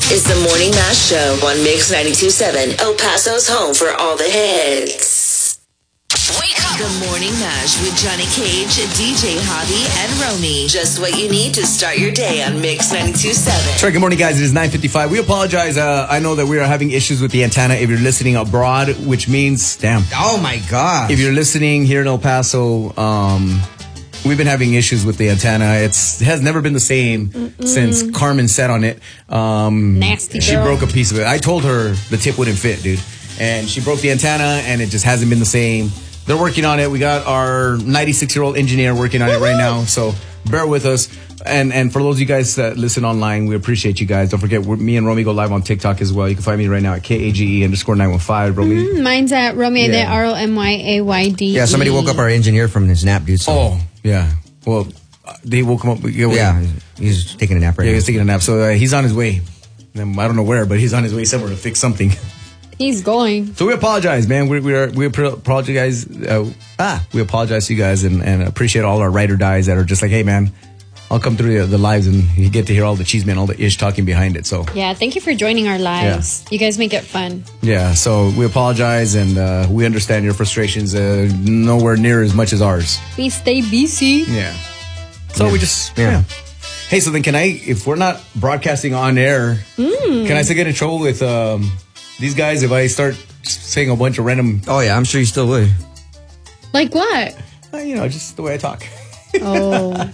is the Morning Mash Show on Mix 92.7, El Paso's home for all the hits. Wake up! The Morning Mash with Johnny Cage, DJ Hobby, and Romy. Just what you need to start your day on Mix 92.7. That's right. Good morning, guys. It is 9:55. We apologize. I know that we are having issues with the antenna if you're listening abroad, which means, damn. Oh, my God. If you're listening here in El Paso, we've been having issues with the antenna. It has never been the same since Carmen sat on it. Nasty She girl. broke a piece of it. I told her the tip wouldn't fit, dude. And she broke the antenna, and it just hasn't been the same. They're working on it. We got our 96-year-old engineer working on it right now, so bear with us. And for those of you guys that listen online, we appreciate you guys. Don't forget, me and Romy go live on TikTok as well. You can find me right now at KAGE_915. Romy. Mine's at Romy, Yeah. the ROMYAYD. Yeah, somebody woke up our engineer from his nap, dude. So. Oh, yeah. Well, they woke him up. Yeah, he's taking a nap right Yeah, now. he's taking a nap. So he's on his way. I don't know where, but he's on his way somewhere to fix something. He's going. So we apologize, man. We apologize. We apologize to you guys and appreciate all our ride or dies that are just like, hey, man, I'll come through the lives and you get to hear all the cheese man, all the ish talking behind it. So Yeah, thank you for joining our lives. You guys make it fun. yeah, so we apologize and we understand your frustrations. Nowhere near as much as ours. We stay BC. Yeah. So we just Yeah. Hey, so then can I, if we're not broadcasting on air, can I still get in trouble with these guys if I start saying a bunch of random, Oh, yeah, I'm sure you still would. Like what? just the way I talk? Oh.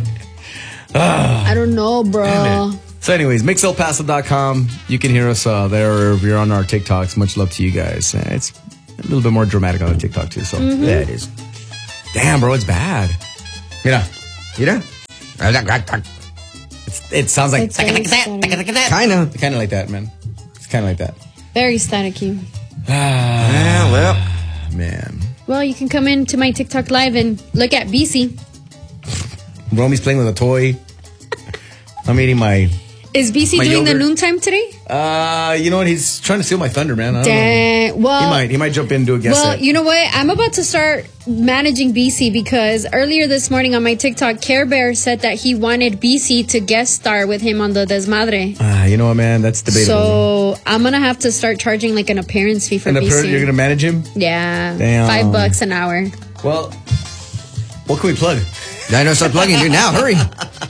I don't know, bro. So anyways, mixelpaso.com. You can hear us there if you're on our TikToks. Much love to you guys. It's a little bit more dramatic on the TikTok too. So Yeah, it is. damn, bro, it's bad. Mira, You know? it sounds like It's very static. Kind of. kind of like that, man. It's kind of like that. Very staticky. Yeah, well. Man, Well, you can come into my TikTok live and look at BC. Romy's playing with a toy. I'm eating my. Is BC My doing the yogurt. noontime today? You know what? He's trying to steal my thunder, man. I don't know. Dang. Well, He might jump in and do a guest Well, set. you know what? I'm about to start managing BC because earlier this morning on my TikTok, Care Bear said that he wanted BC to guest star with him on the Desmadre. You know what, man? That's debatable. So I'm gonna have to start charging like an appearance fee for and BC. you're gonna manage him? Yeah, Damn. $5 an hour. Well, what can we plug? I know, start plugging, dude. Now, hurry.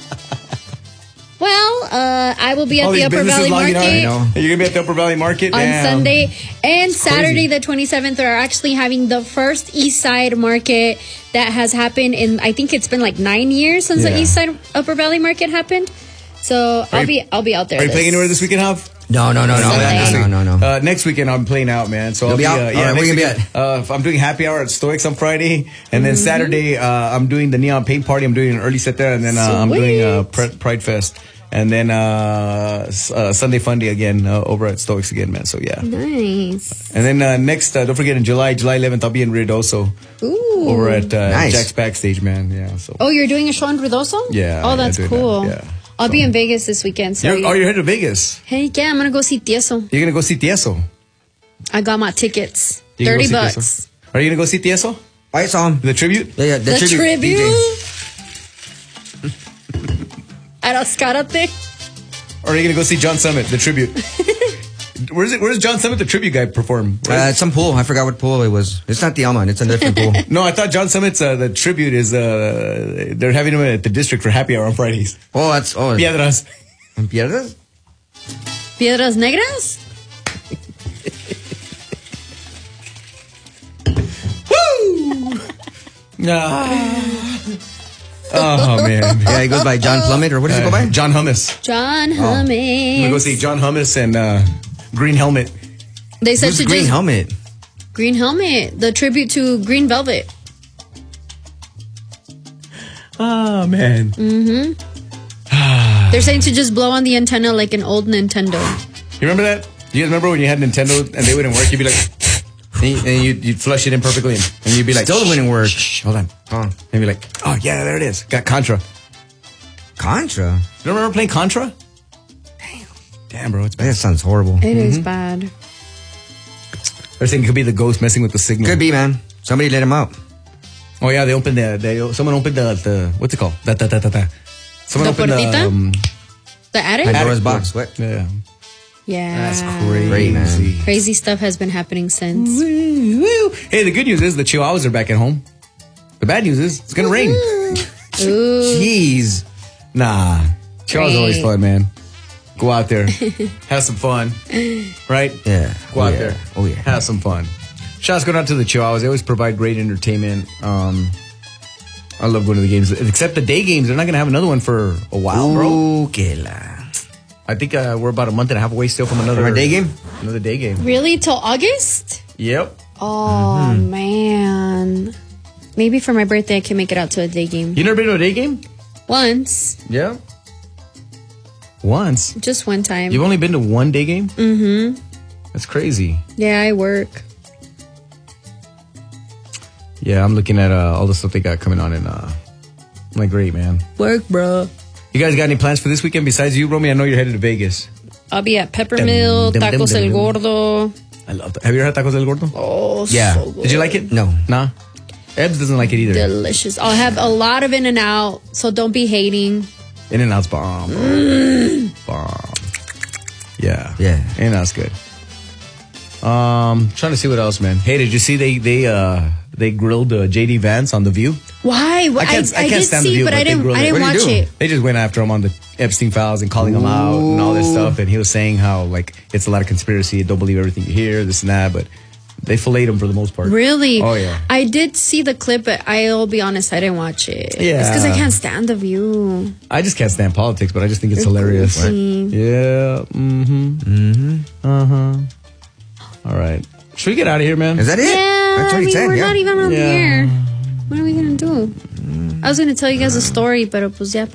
Well, I will be at the these Upper businesses Valley logging Market on. You're gonna be at the Upper Valley Market on Damn. Sunday and Saturday, crazy. the 27th. They're actually having the first East Side Market that has happened in. I think it's been like 9 years since Yeah. the East Side Upper Valley Market happened. So I'll be out there. Are you playing anywhere this weekend, Huff? No. Sunday. Next weekend I'm playing out, man. So I'll You'll be out? Yeah, All right, next where you gonna be weekend, I'm doing happy hour at Stoics on Friday, and then Saturday I'm doing the Neon Paint Party. I'm doing an early set there, and then I'm doing Pride Fest, and then Sunday Fun Day again over at Stoics again, man. So yeah. Nice. And then next, don't forget in July 11th, I'll be in Ruidoso Ooh. over at Nice. Jack's Backstage, man. Yeah. So. Oh, you're doing a show in Ruidoso? Yeah, Oh, yeah, that's doing cool. that, yeah. I'll be in Vegas this weekend. So You're headed to Vegas. Hey, yeah, I'm gonna go see Tieso. You're gonna go see Tieso. I got my tickets. You're gonna go $30. see Tieso? Are you gonna go see Tieso? I saw him. The tribute? Yeah, The tribute. DJ. At Oscarate. Or are you gonna go see John Summit, the tribute? Where's John Summit, the tribute guy, perform? Some pool. I forgot what pool it was. It's not the Alma. It's a different pool. No, I thought John Summit's the tribute is they're having him at the district for happy hour on Fridays. Oh, that's... Oh, Piedras. Piedras? Piedras Negras? Oh man. Yeah, he goes by John Plummet, or what does he go by? John Hummus. John I'm gonna go Hummus. see John Hummus and Green Helmet. They said Who's to Green just Helmet? Green Helmet, the tribute to Green Velvet. Oh man. They're saying to just blow on the antenna like an old Nintendo. You remember that? You guys remember when you had Nintendo and they wouldn't work? You'd be like, and you'd flush it in perfectly, and you'd be like, Still wouldn't work. Shh, hold on. Oh. And you'd be like, oh yeah, there it is. Got Contra. Contra? You remember playing Contra? Damn, bro, it's bad. That sounds horrible. It is bad. They're saying it could be the ghost messing with the signal. Could be, man. Somebody let him out. Oh yeah, someone opened the what's it called? Someone The opened puertita? The attic? Pandora's attic box. door. What? Yeah. Yeah. That's crazy. Great, man. Crazy stuff has been happening since. Woo. Hey, the good news is the Chihuahuas are back at home. The bad news is it's gonna rain. Ooh. Jeez. Nah. Chihuahuas always Great. fun, man. Go out there. Have some fun. Right? Yeah. Go out there. Oh, yeah. Have some fun. Shouts going out to the Chihuahuas. They always provide great entertainment. I love going to the games. Except the day games. They're not going to have another one for a while, bro. Ooh, que la. I think we're about a month and a half away still from another From a day game? Another day game. Really? Till August? Yep. Oh, man. Maybe for my birthday, I can make it out to a day game. You never been to a day game? Once. Yeah. Once? Just one time. You've only been to one day game? Mm-hmm. That's crazy. Yeah, I work. Yeah, I'm looking at all the stuff they got coming on, and I'm like, great, man. Work, bro. You guys got any plans for this weekend besides you, Romy? I know you're headed to Vegas. I'll be at Peppermill, Dum, dum, Tacos dum, El dum, dum. Gordo. I love that. Have you ever had tacos del gordo? Oh, Yeah. so good. Did you like it? No. Nah. Ebbs doesn't like it either. Delicious. I'll have a lot of In-N-Out, so don't be hating. In-N-Out's bomb. Bomb. Yeah. Yeah. In-N-Out's good. Trying to see what else, man. Hey, did you see they grilled JD Vance on The View? Why? I can't did stand The see, View, but I they didn't grilled it. What watch did he do? it. They just went after him on the Epstein files and calling him out and all this stuff. And he was saying how, like, it's a lot of conspiracy. Don't believe everything you hear, this and that. But they filleted him for the most part. Really? Oh, yeah. I did see the clip, but I'll be honest, I didn't watch it. Yeah. It's because I can't stand The View. I just can't stand politics, but I just think it's hilarious. goofy. Yeah. All right. Should we get out of here, man? Is that it? Yeah, That's already 10, we're yeah. not even on the Yeah. air. What are we going to do? I was going to tell you guys a story, but pues ya